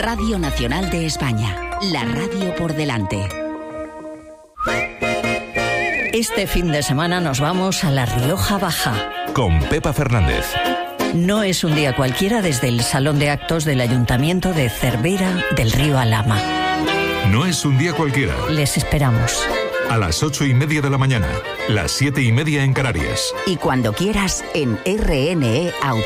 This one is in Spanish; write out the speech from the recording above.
Radio Nacional de España, la radio por delante. Este fin de semana nos vamos a La Rioja Baja. Con Pepa Fernández. No es un día cualquiera desde el Salón de Actos del Ayuntamiento de Cervera del Río Alhama. No es un día cualquiera. Les esperamos. A las 8:30 de la mañana, las 7:30 en Canarias. Y cuando quieras en RNE Auto.